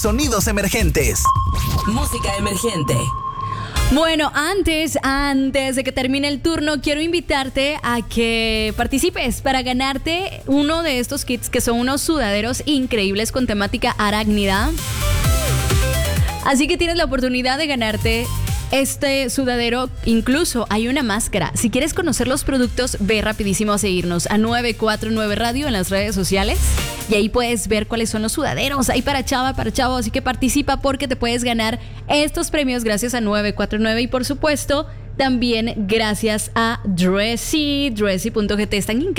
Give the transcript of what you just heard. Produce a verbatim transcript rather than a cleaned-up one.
sonidos emergentes. Música emergente. Bueno, antes, antes de que termine el turno, quiero invitarte a que participes para ganarte uno de estos kits que son unos sudaderos increíbles con temática arácnida. Así que tienes la oportunidad de ganarte este sudadero. Incluso hay una máscara. Si quieres conocer los productos, ve rapidísimo a seguirnos a nueve cuatro nueve Radio en las redes sociales. Y ahí puedes ver cuáles son los sudaderos. Hay para chava, para chavo. Así que participa porque te puedes ganar estos premios gracias a nueve cuatro nueve. Y por supuesto, también gracias a Dressy. Dressy punto g t. Están increíbles.